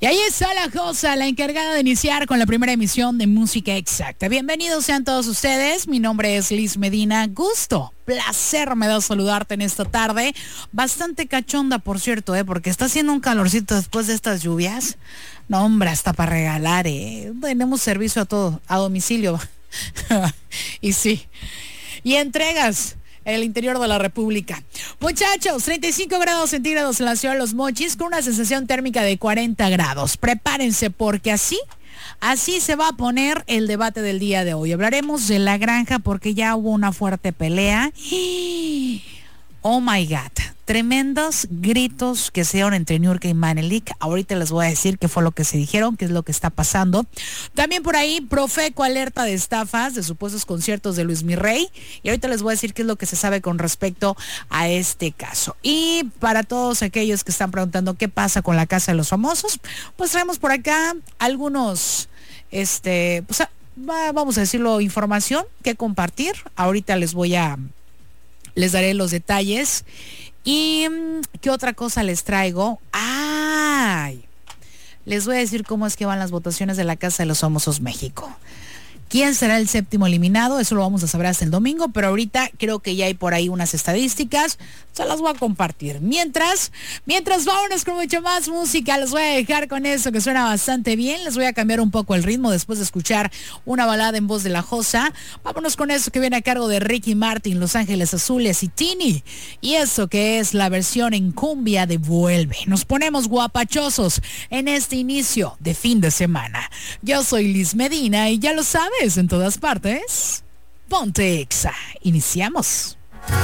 Y ahí está la Josa, la encargada de iniciar con la primera emisión de Música Exacta. Bienvenidos sean todos ustedes. Mi nombre es Liz Medina. Gusto, placer me da saludarte en esta tarde. Bastante cachonda, por cierto, porque está haciendo un calorcito después de estas lluvias. No, hombre, hasta para regalar, Tenemos servicio a todo, a domicilio. Y sí. Y entregas en el interior de la República. Muchachos, 35 grados centígrados en la ciudad de Los Mochis con una sensación térmica de 40 grados. Prepárense porque así se va a poner el debate del día de hoy. Hablaremos de la granja porque ya hubo una fuerte pelea. Oh my God, tremendos gritos que se dieron entre Niurka y Manelik. Ahorita les voy a decir qué fue lo que se dijeron, qué es lo que está pasando. También por ahí, Profeco alerta de estafas de supuestos conciertos de Luis Mirrey. Y ahorita les voy a decir qué es lo que se sabe con respecto a este caso. Y para todos aquellos que están preguntando qué pasa con la Casa de los Famosos, pues traemos por acá algunos, vamos a decirlo, información que compartir. Ahorita les daré los detalles. ¿Y qué otra cosa les traigo? Les voy a decir cómo es que van las votaciones de la Casa de los Famosos México. ¿Quién será el séptimo eliminado? Eso lo vamos a saber hasta el domingo, pero ahorita creo que ya hay por ahí unas estadísticas. Se las voy a compartir. Mientras vámonos con mucha más música. Les voy a dejar con eso que suena bastante bien. Les voy a cambiar un poco el ritmo después de escuchar una balada en voz de la Josa. Vámonos con eso que viene a cargo de Ricky Martin, Los Ángeles Azules y Tini. Y eso que es la versión en cumbia de Vuelve. Nos ponemos guapachosos en este inicio de fin de semana. Yo soy Liz Medina y ya lo sabes, en todas partes, ponte Exa. Iniciamos.